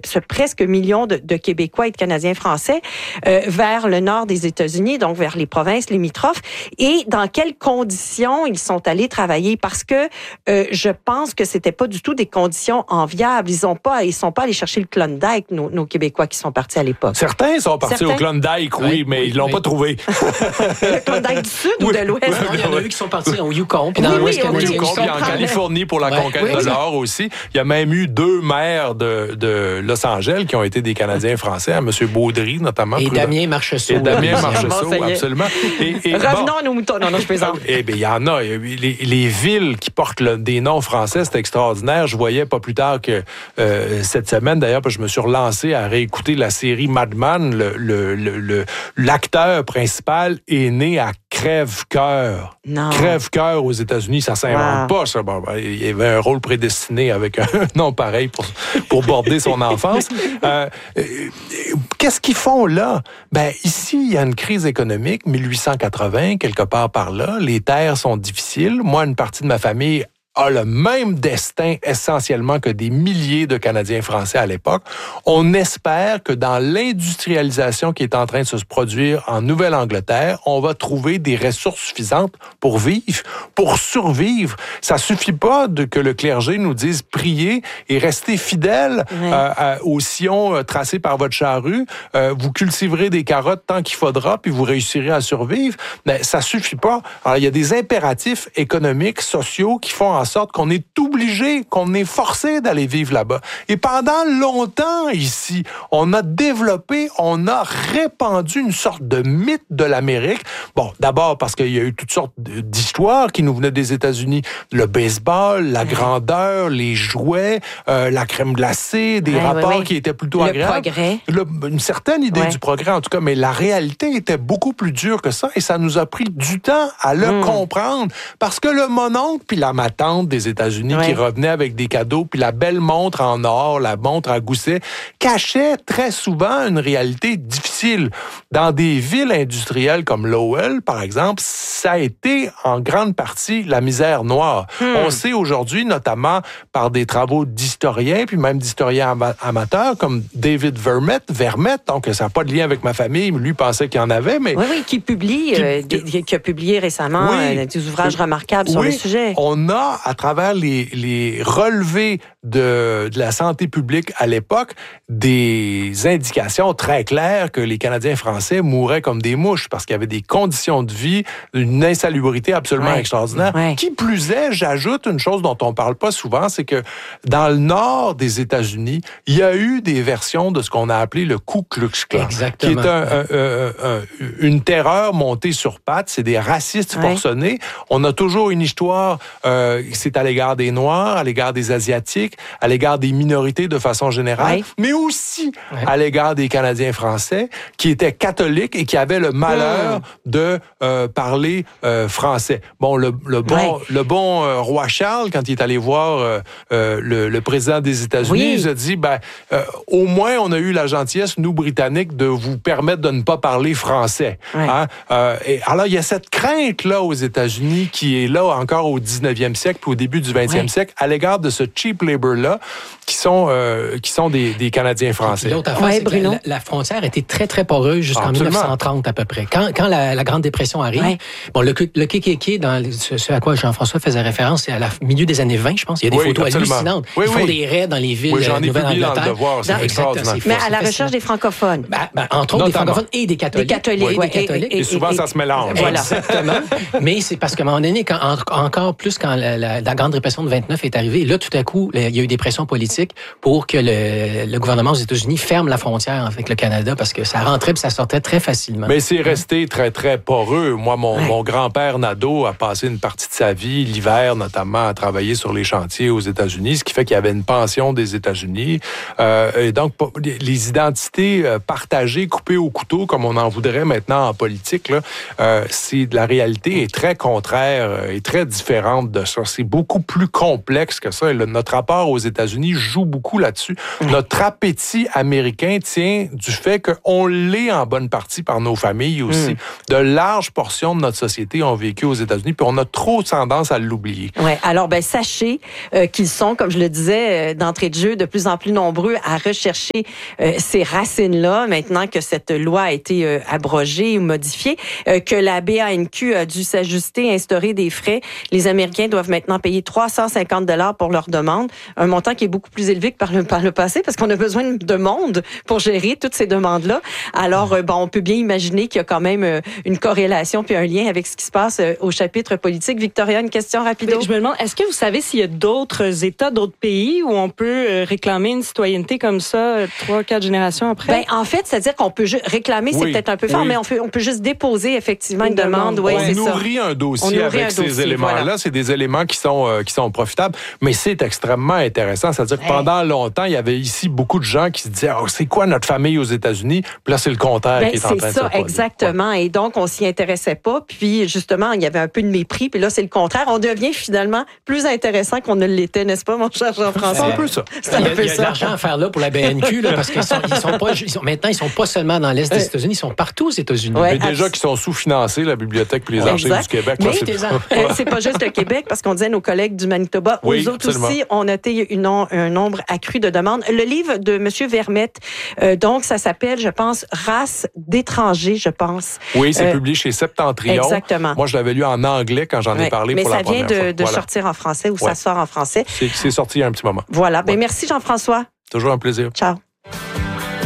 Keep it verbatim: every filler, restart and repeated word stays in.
ce presque million de, de Québécois et de Canadiens français euh, vers le nord des États-Unis, donc vers les provinces limitrophes, et dans quelles conditions ils sont allés travailler, parce que euh, je pense que c'était pas du tout des conditions enviables. Ils ont pas, ils sont pas allés chercher le Klondike, nos, nos Québécois qui sont partis à l'époque. Certains sont partis Certains? au Klondike, oui, oui mais oui, ils l'ont oui. pas trouvé. Le Klondike du Sud oui. ou de l'Ouest? Non, il y en a eu qui sont partis au Yukon, puis dans oui, l'Ouest oui, canadien. oui, Yukon, puis en comprends, Californie pour la ouais. conquête oui, de oui. l'or aussi. Il y a même eu deux maires de, de Los Angeles qui ont été des Canadiens français, M. Baudry notamment. Et Damien Marcheseau. Et Damien Marcheseau, Bon, ça y est. absolument. Et, et, Revenons bon, à nos moutons. Non, non, je plaisante. Eh bien, il y en a. Les, les villes qui portent le, des noms français, c'est extraordinaire. Je voyais pas plus tard que euh, cette semaine, d'ailleurs, parce que je me suis relancé à réécouter la série Mad Men. Le, le, le, le, l'acteur principal est né à Crève-Cœur. Non. Crève-Cœur aux États-Unis, ça s'invente wow. pas, ça. Bon, ben, il y avait un rôle prédestiné avec un nom pareil pour, pour border son enfance. Euh, euh, qu'est-ce qu'ils font là? Ben, ici, il y a une crise économique, dix-huit cent quatre-vingts, quelque part par là. Les terres sont difficiles. Moi, une partie de ma famille a le même destin essentiellement que des milliers de Canadiens français à l'époque. On espère que dans l'industrialisation qui est en train de se produire en Nouvelle-Angleterre, on va trouver des ressources suffisantes pour vivre, pour survivre. Ça suffit pas de que le clergé nous dise priez et restez fidèles ouais. euh, euh, au sillon euh, tracé par votre charrue. Euh, vous cultiverez des carottes tant qu'il faudra, puis vous réussirez à survivre. Mais ça suffit pas. Alors, il y a des impératifs économiques, sociaux qui font en sorte qu'on est obligé, qu'on est forcé d'aller vivre là-bas. Et pendant longtemps, ici, on a développé, on a répandu une sorte de mythe de l'Amérique. Bon, d'abord parce qu'il y a eu toutes sortes d'histoires qui nous venaient des États-Unis. Le baseball, la ouais. grandeur, les jouets, euh, la crème glacée, des ouais, rapports ouais, ouais. qui étaient plutôt le agréables. Progrès. Le, une certaine idée ouais. du progrès, en tout cas, mais la réalité était beaucoup plus dure que ça et ça nous a pris du temps à le mmh. comprendre. Parce que le mononcle puis la matante des États-Unis ouais. qui revenaient avec des cadeaux, puis la belle montre en or, la montre à gousset, cachait très souvent une réalité difficile. Dans des villes industrielles comme Lowell, par exemple, ça a été en grande partie la misère noire. Hmm. On sait aujourd'hui, notamment par des travaux d'historiens, puis même d'historiens am- amateurs, comme David Vermette, Vermette, donc ça n'a pas de lien avec ma famille, mais lui pensait qu'il y en avait, mais... Oui, oui, qui publie, qui, euh, des, qui a publié récemment oui, euh, des ouvrages remarquables oui, sur le sujet. On a, à travers les, les relevés de, de la santé publique à l'époque, des indications très claires que les Canadiens français mouraient comme des mouches parce qu'il y avait des conditions de vie, une insalubrité absolument ouais. extraordinaire. Ouais. Qui plus est, j'ajoute une chose dont on parle pas souvent, c'est que dans le nord des États-Unis, il y a eu des versions de ce qu'on a appelé le Ku Klux Klan, Exactement. qui est un, un, un, un, une terreur montée sur pattes. C'est des racistes ouais. forcenés. On a toujours une histoire, euh, c'est à l'égard des Noirs, à l'égard des Asiatiques, à l'égard des minorités de façon générale, ouais. mais aussi ouais. à l'égard des Canadiens français qui étaient catholiques et qui avaient le malheur mmh. de euh, parler euh, français. Bon, le, le bon, ouais. le bon euh, roi Charles, quand il est allé voir euh, euh, le, le président des États-Unis, oui. il a dit, ben, euh, au moins, on a eu la gentillesse, nous, Britanniques, de vous permettre de ne pas parler français. Ouais. Hein? Euh, et alors, il y a cette crainte-là aux États-Unis qui est là encore au dix-neuvième siècle puis au début du vingtième ouais. siècle à l'égard de ce cheap labor-là qui sont, euh, qui sont des, des Canadiens français. L'autre affaire, ouais, c'est Bruno. que la, la frontière était très, très poreuse jusqu'en Absolument. dix-neuf cent trente à peu près. Quand, quand la, la Grande Dépression arrive, ouais. bon, le, le K K K, dans ce, ce à quoi Jean-François faisait référence, c'est à la milieu des années vingt, je pense. Il y a des oui, photos absolument. hallucinantes. Oui, Ils font oui. des raids dans les villes oui, j'en ai Nouvelle-Angleterre. Dans le devoir, c'est extraordinaire. Mais à la recherche des francophones. Ben, ben, entre autres, Notamment. des francophones et des catholiques. Des catholiques, oui. ouais. Et, des catholiques. Et, et, et souvent, et, ça se mélange. Voilà. Exactement. Mais c'est parce qu'à un moment donné, quand, en, encore plus quand la, la, la Grande Dépression de vingt-neuf est arrivée, là, tout à coup, il y a eu des pressions politiques pour que le, le gouvernement aux États-Unis ferme la frontière avec le Canada parce que ça rentrait et ça sortait très facilement. Mais c'est resté très, très poreux. Moi, mon, ouais. mon grand-père Nadeau a passé une partie de sa vie, l'hiver notamment, à travailler sur les chantiers aux États-Unis, ce qui fait qu'il y avait une pension des États-Unis. Euh, et donc, les identités partagées, coupées au couteau, comme on en voudrait maintenant en politique, là, euh, c'est, la réalité est très contraire et très différente de ça. C'est c'est beaucoup plus complexe que ça. Et le, notre rapport aux États-Unis joue beaucoup là-dessus. Mmh. Notre appétit américain tient du fait qu'on l'est en bonne partie par nos familles aussi. Mmh. De larges portions de notre société ont vécu aux États-Unis, puis on a trop tendance à l'oublier. Ouais. Alors, ben sachez euh, qu'ils sont, comme je le disais, euh, d'entrée de jeu, de plus en plus nombreux à rechercher euh, ces racines-là, maintenant que cette loi a été euh, abrogée ou modifiée, euh, que la B A N Q a dû s'ajuster, instaurer des frais. Les Américains doivent maintenant payer trois cent cinquante dollars pour leur demande, un montant qui est beaucoup plus élevé que par le, par le passé, parce qu'on a besoin de monde pour gérer toutes ces demandes-là. Alors, euh, bon, on peut bien imaginer qu'il y a quand même euh, une corrélation puis un lien avec ce qui se passe euh, au chapitre politique. Victoria, une question rapide. Je me demande, est-ce que vous savez s'il y a d'autres États, d'autres pays où on peut euh, réclamer une citoyenneté comme ça euh, trois, quatre générations après? Ben, en fait, c'est-à-dire qu'on peut ju- réclamer, c'est oui, peut-être un peu fort, oui. mais on, fait, on peut juste déposer effectivement une, une demande. demande. Oui, on c'est nourrit ça. un dossier avec un ces dossier, éléments-là. voilà. C'est des éléments qui sont, euh, qui sont profitables, mais c'est extrêmement intéressant. C'est-à-dire que hey. pendant longtemps, il y avait ici beaucoup de gens qui se disaient oh, c'est quoi notre famille aux États-Unis? Puis là, c'est le contraire Ben, qui est en train c'est de se ça, produire. exactement. Ouais. Et donc, on s'y intéressait pas. Puis, justement, il y avait un peu de mépris. Puis là, c'est le contraire. On devient finalement plus intéressant qu'on ne l'était, n'est-ce pas, mon cher Jean-François? C'est un peu ça. C'est un il y a, peu il y a de ça. l'argent à faire là pour la B N Q, là, parce qu'ils sont, ils sont pas, ils sont, maintenant, ils sont pas seulement dans l'Est des Ouais. États-Unis, ils sont partout aux États-Unis. Ouais. Mais déjà qu'ils sont sous-financés, la bibliothèque et les Ouais, archives exact. du Québec. Mais là, c'est... euh, c'est pas juste le Québec, parce qu'on disait nos collègues du Manitoba, Oui, aux autres absolument. aussi, ont noté une, un nombre accru de demandes. Le livre de M. Vermette, euh, donc, ça s'appelle, je pense, Race d'étrangers, je pense. Oui, c'est Euh, publié chez Septentrion. Exactement. Moi, je l'avais lu en anglais quand j'en ai Ouais. parlé Mais pour la ça vient première de, fois. de Voilà. sortir en français ou Ouais. ça sort en français. C'est, c'est sorti il y a un petit moment. Voilà. Ben, Ouais. merci Jean-François. Toujours un plaisir. Ciao.